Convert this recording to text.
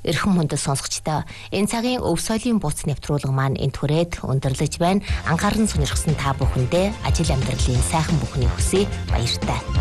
Эрхэм хүндэт сонсогчдоо энэ цагийн өв соёлын буц нэвтрүүлэг маань энд хүрээд өндөрлөж байна. Анхааран сонирхсан та бүхэндээ ажил амьдралын сайхан бүхний хүсье баяртай.